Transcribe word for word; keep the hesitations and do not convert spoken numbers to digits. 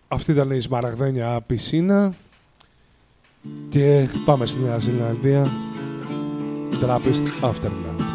Αυτή ήταν η Σμαραγδένια Πισίνα και πάμε στη Νέα Ζηλανδία. Trappist Afterland.